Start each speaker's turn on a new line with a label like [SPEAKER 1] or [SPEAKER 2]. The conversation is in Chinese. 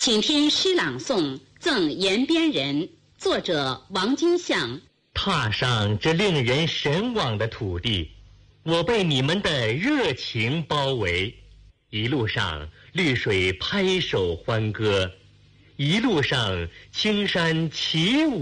[SPEAKER 1] 请听诗朗诵赠延边人，作者王金相。
[SPEAKER 2] 踏上这令人神往的土地，我被你们的热情包围。一路上绿水拍手欢歌，一路上青山起舞。